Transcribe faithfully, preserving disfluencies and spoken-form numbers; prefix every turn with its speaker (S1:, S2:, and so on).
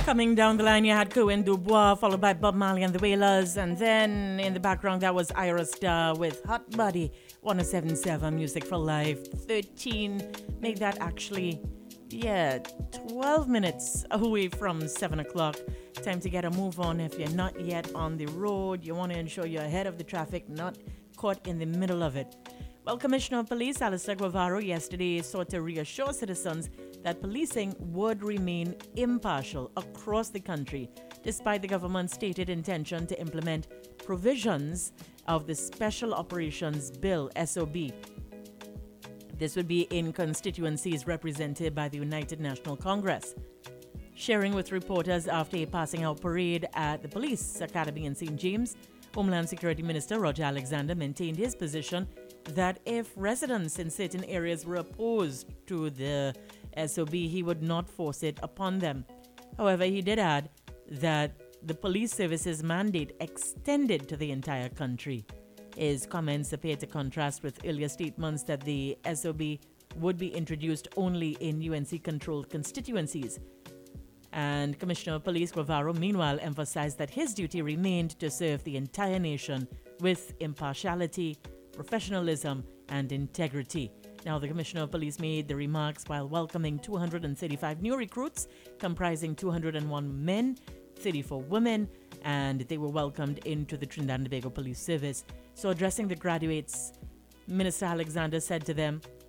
S1: Coming down the line, you had Cohen Dubois, followed by Bob Marley and the Wailers, and then in the background, that was Ira Star with Hot Body, one oh seven point seven Music for Life. thirteen, make that actually, yeah, twelve minutes away from seven o'clock. Time to get a move on if you're not yet on the road. You want to ensure you're ahead of the traffic, not caught in the middle of it. Well, Commissioner of Police Alistair Guevara yesterday sought to reassure citizens that policing would remain impartial across the country, despite the government's stated intention to implement provisions of the Special Operations Bill, S O B. This would be in constituencies represented by the United National Congress. Sharing with reporters after a passing out parade at the Police Academy in Saint James, Homeland Security Minister Roger Alexander maintained his position that if residents in certain areas were opposed to the S O B, he would not force it upon them. However, he did add that the police service's mandate extended to the entire country. His comments appear to contrast with earlier statements that the S O B would be introduced only in U N C-controlled constituencies. And Commissioner of Police Guevara, meanwhile, emphasized that his duty remained to serve the entire nation with impartiality, professionalism, and integrity. Now, the Commissioner of Police made the remarks while welcoming two hundred thirty-five new recruits, comprising two hundred one men, thirty-four women, and they were welcomed into the Trinidad and Tobago Police Service. So, addressing the graduates, Minister Alexander said to them,